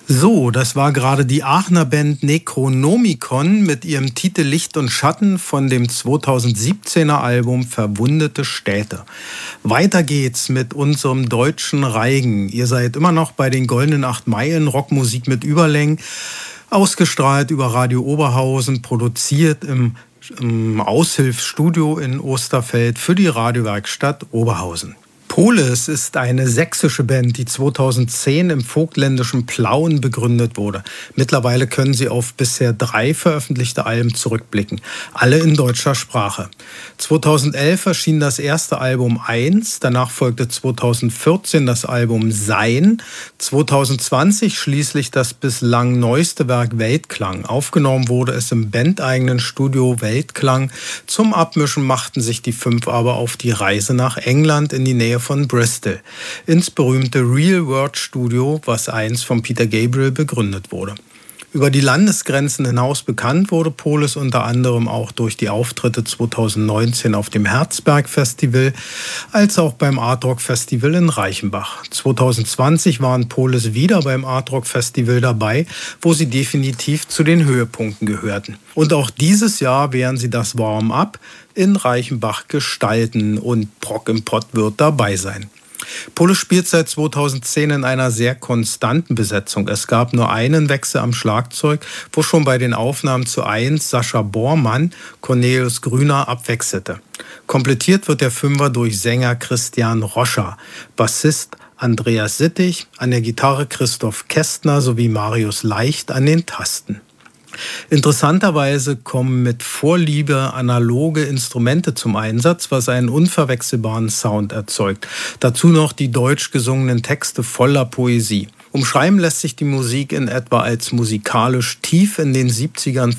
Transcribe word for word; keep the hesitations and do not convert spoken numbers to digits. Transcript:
So, das war gerade die Aachener Band Necronomicon mit ihrem Titel Licht und Schatten von dem zweitausendsiebzehner Album Verwundete Städte. Weiter geht's mit unserem deutschen Reigen. Ihr seid immer noch bei den Goldenen Acht Meilen, Rockmusik mit Überlängen, ausgestrahlt über Radio Oberhausen, produziert im, im Aushilfsstudio in Osterfeld für die Radiowerkstatt Oberhausen. Polis ist eine sächsische Band, die zweitausendzehn im vogtländischen Plauen begründet wurde. Mittlerweile können sie auf bisher drei veröffentlichte Alben zurückblicken, alle in deutscher Sprache. zweitausendelf erschien das erste Album eins, danach folgte zweitausendvierzehn das Album Sein, zweitausendzwanzig schließlich das bislang neueste Werk Weltklang. Aufgenommen wurde es im bandeigenen Studio Weltklang. Zum Abmischen machten sich die fünf aber auf die Reise nach England in die Nähe von Bristol, ins berühmte Real World Studio, was einst von Peter Gabriel begründet wurde. Über die Landesgrenzen hinaus bekannt wurde Polis unter anderem auch durch die Auftritte zweitausendneunzehn auf dem Herzberg Festival, als auch beim Art Rock Festival in Reichenbach. zweitausendzwanzig waren Polis wieder beim Art Rock Festival dabei, wo sie definitiv zu den Höhepunkten gehörten. Und auch dieses Jahr werden sie das Warm-up in Reichenbach gestalten und Proc im Pott wird dabei sein. Polis spielt seit zweitausendzehn in einer sehr konstanten Besetzung. Es gab nur einen Wechsel am Schlagzeug, wo schon bei den Aufnahmen zu eins Sascha Bormann Cornelius Grüner abwechselte. Komplettiert wird der Fünfer durch Sänger Christian Roscher, Bassist Andreas Sittig, an der Gitarre Christoph Kästner sowie Marius Leicht an den Tasten. Interessanterweise kommen mit Vorliebe analoge Instrumente zum Einsatz, was einen unverwechselbaren Sound erzeugt. Dazu noch die deutsch gesungenen Texte voller Poesie. Umschreiben lässt sich die Musik in etwa als musikalisch tief in den siebzigern